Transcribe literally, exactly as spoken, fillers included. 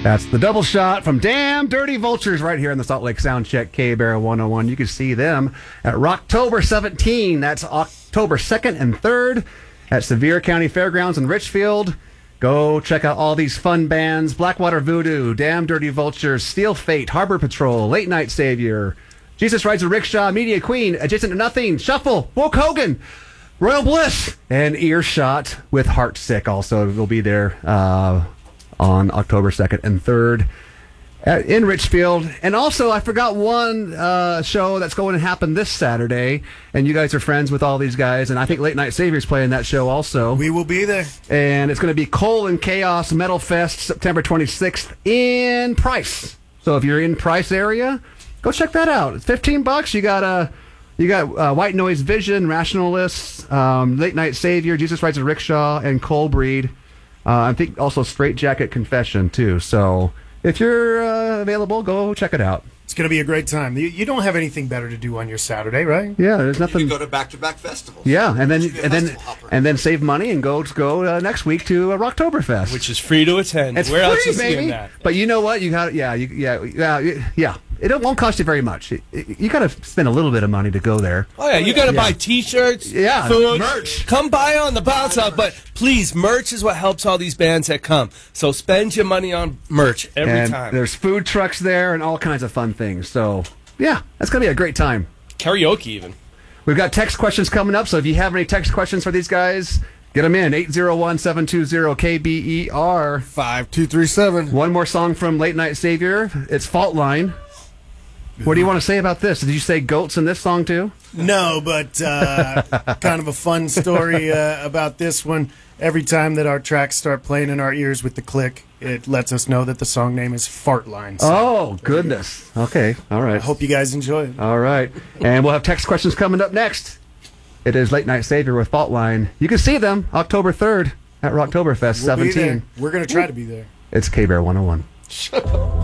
That's the double shot from Damn Dirty Vultures right here in the Salt Lake Soundcheck K-Bear one oh one. You can see them at Rocktober seventeen. That's October second and third at Sevier County Fairgrounds in Richfield. Go check out all these fun bands: Blackwater Voodoo, Damn Dirty Vultures, Steel Fate, Harbor Patrol, Late Night Savior, Jesus Rides a Rickshaw, Media Queen, Adjacent to Nothing, Shuffle, Woke Hogan, Royal Bliss, and Earshot with Heartsick also will be there uh, on October second and third at, in Richfield. And also, I forgot one uh, show that's going to happen this Saturday, and you guys are friends with all these guys, and I think Late Night Savior's playing that show also. We will be there. And it's going to be Coal and Chaos Metal Fest, September twenty-sixth in Price. So if you're in Price area, go check that out. It's fifteen bucks. You got a... You got uh, White Noise Vision, Rationalists, um, Late Night Savior, Jesus Rides a Rickshaw, and Cold Breed. Uh, I think also Straight Jacket Confession, too. So if you're uh, available, go check it out. It's going to be a great time. You, you don't have anything better to do on your Saturday, right? Yeah, there's nothing. You can go to back-to-back festivals. Yeah, and then You should be a and then festival hopper. and then save money and go go uh, next week to uh, Rocktoberfest, Which is free to attend. it's Where free, else is baby. seeing that? But you know what? You got yeah, you, yeah, yeah, yeah. It don't- won't cost you very much. It, it, you got to spend a little bit of money to go there. Oh, yeah, you got to Yeah. buy T-shirts, Yeah, food, merch. Come by on the bounce out, but please, merch is what helps all these bands that come. So spend your money on merch every and time. there's food trucks there and all kinds of fun things. So yeah, that's gonna be a great time. Karaoke even. We've got text questions coming up, so if you have any text questions for these guys, get them in. eight zero one, seven two zero, K B E R. five two three seven. One more song from Late Night Savior. It's Fault Line. What do you want to say about this? Did you say goats in this song too? No, but uh, kind of a fun story uh, about this one. Every time that our tracks start playing in our ears with the click, it lets us know that the song name is Fart Line. So Oh, goodness. Okay, all I right. hope you guys enjoy it. All right. And we'll have text questions coming up next. It is Late Night Savior with Fault Line. You can see them October third at Rocktoberfest We'll be there. seventeen. We're going to try to be there. It's K-Bear one oh one.